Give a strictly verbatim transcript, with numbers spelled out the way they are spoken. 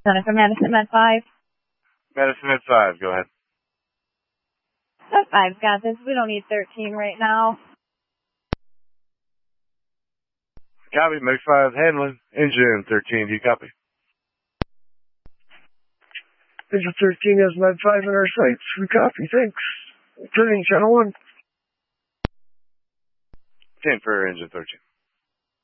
Jennifer Madison, Med five. Madison, Med five, go ahead. Med five's got this. We don't need thirteen right now. Copy, Med five handling. Engine thirteen, do you copy? Engine thirteen has Med five in our sights. We copy, thanks. Turning channel one. ten for Engine thirteen.